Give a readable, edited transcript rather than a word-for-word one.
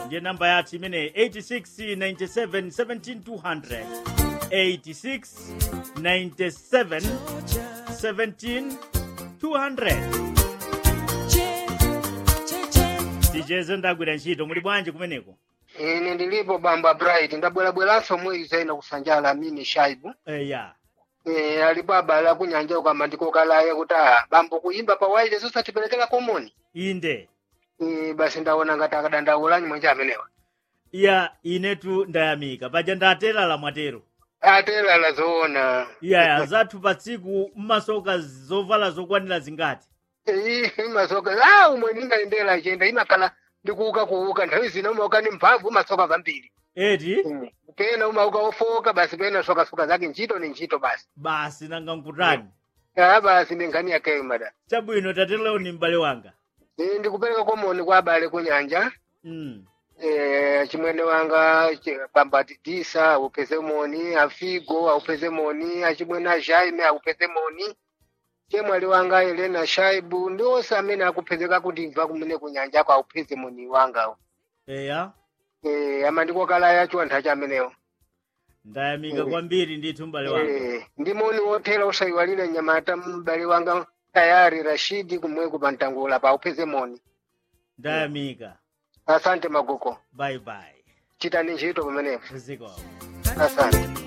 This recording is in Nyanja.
ndiye namba yathu imene 86 97 17200 86 97 17200 ticheze ndagwira ntchito muli bwanji kumeneko? Ine ndilipo bamba Bright ndabwerabweranso mwezi ina kusanjala mini Shaibu. Ya. Alipo abala kunyanja ukama ndikokalaye kuti bambo kuimba pa waile zosatipelekera komoni. Inde. Basi ndaona ngati akadandaula nyimwe amenewa. Ya inetu ndayamika paja ndatela mwatero. Atela la zoona. Ya zathu patsiku mmasoka zovala zokwanira zingati? Masoka umwe ndingaendera chenda imakala ndikuuka kuuka nthawi zino umauka ni mphamvu masoka vambiri. Eti? Pena umauka ofoka basi pena soka zake ntchito ni ntchito basi. Basi nanga nkutani. Basi ndingani yake mada. Chabwino tatelo ni mbale wanga. Ndikupereka komoni kwa abale kunyanja. Chimwene wanga pambatitisa upeze moni, afigo upeze moni, achimwene Jaime upeze moni. Chemwali wanga Elena Shaibu ndose amene akupezeka kuti mva kumene kunyanja kwa upeze moni wanga. Eya. Amandikokala yacho anthu amenewo. Ndayamika kwambiri ndithu mbale wanga. Ndi moni wothera usaiwalira Nyamata mbale wanga tayari Rashidi kumwe kupantangula pa upeze moni. Ndayamika. Asante Maguko. Bye bye. Chitani ntchito pamenepo. Ziko. Asante.